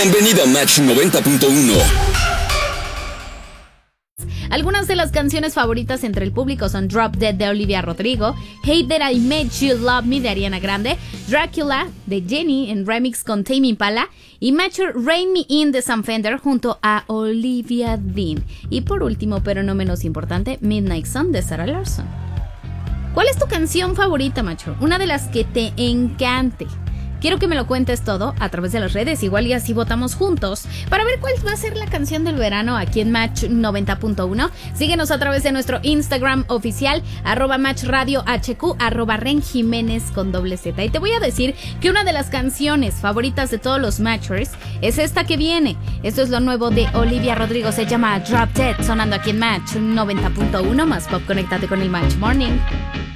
Bienvenido a Match 90.1. Algunas de las canciones favoritas entre el público son Drop Dead de Olivia Rodrigo, Hate That I Made You Love Me de Ariana Grande, Dracula de Jenny en remix con Tame Impala y Mature Rain Me In de Sam Fender junto a Olivia Dean. Y por último, pero no menos importante, Midnight Sun de Sarah Larsson. ¿Cuál es tu canción favorita, Mature? Una de las que te encante. Quiero que me lo cuentes todo a través de las redes, igual y así votamos juntos para ver cuál va a ser la canción del verano aquí en Match 90.1. Síguenos a través de nuestro Instagram oficial, @MatchRadioHQ, @RenJiménez con Z. Y te voy a decir que una de las canciones favoritas de todos los Matchers es esta que viene. Esto es lo nuevo de Olivia Rodrigo, se llama Drop Dead, sonando aquí en Match 90.1 más pop. Conéctate con el Match Morning.